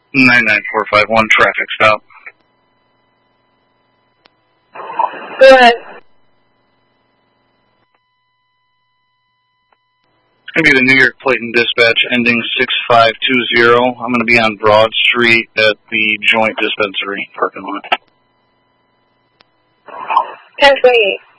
99451 traffic stop. Go ahead. It's going to be the New York Clayton dispatch ending 6520. I'm going to be on Broad Street at the Joint Dispensary parking lot. 1028.